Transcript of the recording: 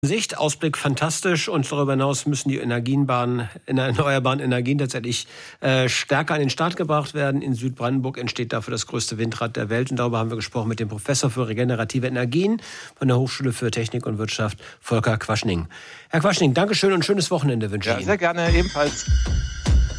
Sicht, Ausblick fantastisch und darüber hinaus müssen die erneuerbaren Energien tatsächlich stärker an den Start gebracht werden. In Südbrandenburg entsteht dafür das größte Windrad der Welt und darüber haben wir gesprochen mit dem Professor für regenerative Energien von der Hochschule für Technik und Wirtschaft, Volker Quaschning. Herr Quaschning, Dankeschön und schönes Wochenende wünsche ich Ihnen. Ja, sehr gerne, ebenfalls.